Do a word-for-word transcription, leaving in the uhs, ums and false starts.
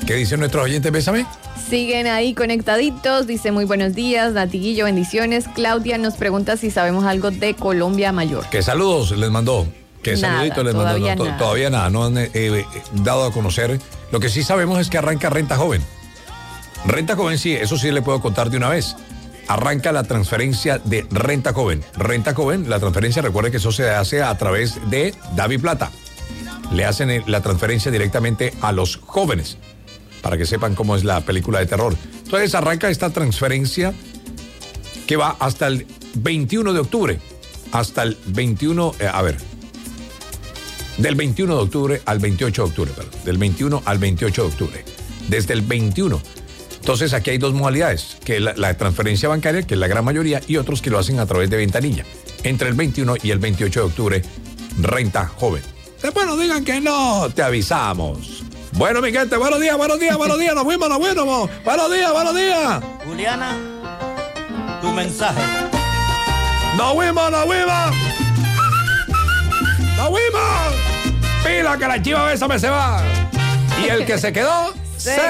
¿Qué dicen nuestros oyentes? Bésame. Siguen ahí conectaditos, dice muy buenos días, Natiguillo, bendiciones. Claudia nos pregunta si sabemos algo de Colombia Mayor. ¿Qué saludos les mandó? ¿Qué Nada, saludito les mandó? todavía No, to- nada. todavía nada, no han eh, eh, dado a conocer. Lo que sí sabemos es que arranca Renta Joven. Renta Joven, sí, eso sí le puedo contar de una vez. Arranca la transferencia de Renta Joven. Renta Joven, la transferencia, recuerde que eso se hace a través de Davi Plata. Le hacen eh, la transferencia directamente a los jóvenes, para que sepan cómo es la película de terror. Entonces arranca esta transferencia que va hasta el veintiuno de octubre. Hasta el veintiuno, eh, a ver, del veintiuno de octubre al veintiocho de octubre, perdón, del veintiuno al veintiocho de octubre. Desde el veintiuno. Entonces aquí hay dos modalidades, que la, la transferencia bancaria, que es la gran mayoría, y otros que lo hacen a través de ventanilla. Entre el veintiuno y el veintiocho de octubre, Renta Joven. Después no digan que no, te avisamos. Bueno, mi gente, buenos días, buenos días, buenos días, nos fuimos, nos fuimos. Buenos días, buenos días. Juliana, tu mensaje. ¡Nos fuimos, nos fuimos! ¡Nos fuimos! Pila que la chiva bésame se va. Y el que se quedó, se